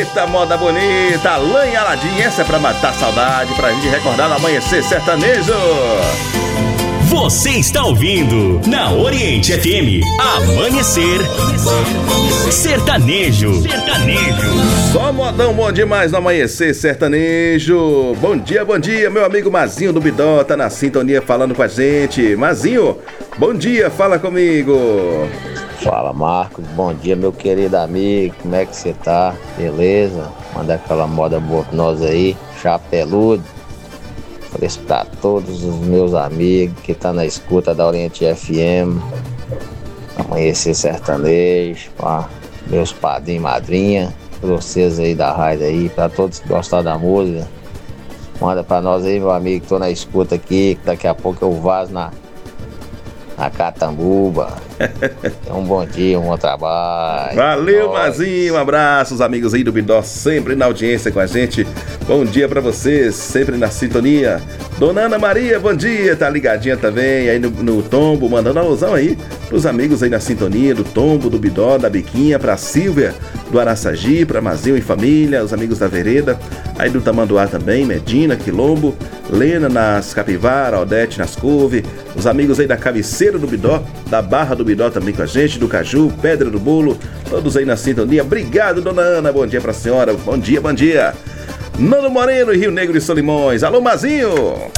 Eita, moda bonita, Alain Aladim, essa é pra matar saudade, pra gente recordar no Amanhecer Sertanejo. Você está ouvindo na Oriente FM Amanhecer Sertanejo. Só modão bom demais no Amanhecer Sertanejo. Bom dia, meu amigo Mazinho do Bidó, tá na sintonia falando com a gente. Mazinho, bom dia, fala comigo. Fala, Marcos, bom dia, meu querido amigo, como é que você tá? Beleza? Manda aquela moda boa pra nós aí, chapeludo. Ofereço pra todos os meus amigos que tá na escuta da Oriente FM, Amanhecer Sertanejo, ó, meus padrinhos e madrinha, pra vocês aí da rádio aí, pra todos que gostam da música. Manda pra nós aí, meu amigo, que tô na escuta aqui, que daqui a pouco eu vazo na Catambuba. Então, um bom dia, um bom trabalho. Valeu, Mazinho, um abraço, os amigos aí do Bidó, sempre na audiência com a gente. Bom dia pra vocês, sempre na sintonia. Dona Ana Maria, bom dia, tá ligadinha também aí no Tombo, mandando alusão aí pros amigos aí na sintonia do Tombo, do Bidó, da Biquinha, pra Silvia do Araçagi, pra Mazinho e família, os amigos da Vereda, aí do Tamanduá também, Medina, Quilombo, Lena nas Capivara, Odete nas Couve, os amigos aí da Cabeceira do Bidó, da Barra do Bidó também com a gente, do Caju, Pedra do Bolo, todos aí na sintonia. Obrigado, Dona Ana, bom dia pra senhora, bom dia. Nando Moreno e Rio Negro e Solimões, alô Mazinho!